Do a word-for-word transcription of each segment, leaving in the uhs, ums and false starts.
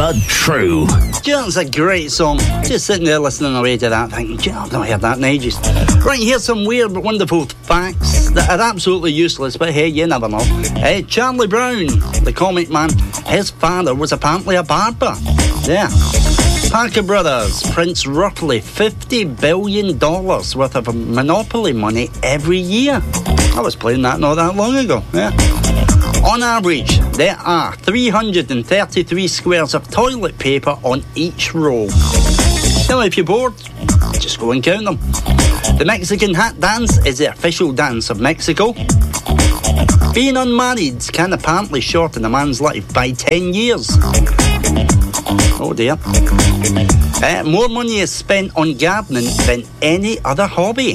The True. Do you know, it's a great song. Just sitting there listening away to that, thinking, do you know, I've not heard that in ages. Right, here's some weird but wonderful facts that are absolutely useless, but hey, you never know. Uh, Charlie Brown, the comic man, his father was apparently a barber. Yeah. Parker Brothers prints roughly fifty billion dollars worth of Monopoly money every year. I was playing that not that long ago, yeah. On average, there are three hundred thirty-three squares of toilet paper on each row. Now, if you're bored, just go and count them. The Mexican hat dance is the official dance of Mexico. Being unmarried can apparently shorten a man's life by ten years. Oh dear. Uh, more money is spent on gardening than any other hobby.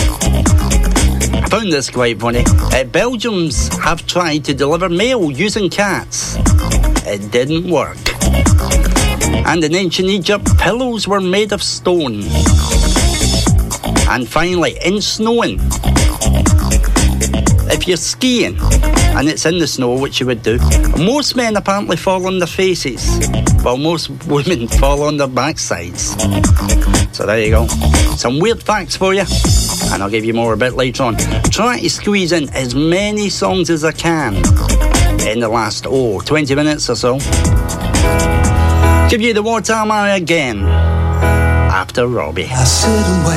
I found this quite funny. Uh, Belgians have tried to deliver mail using cats. It didn't work. And in ancient Egypt, pillows were made of stone. And finally, in snowing, if you're skiing and it's in the snow, which you would do, most men apparently fall on their faces, while most women fall on their backsides. So there you go. Some weird facts for you, and I'll give you more a bit later on. Try to squeeze in as many songs as I can in the last, oh, twenty minutes or so. Give you the Wartime Eye again after Robbie. I sit and wait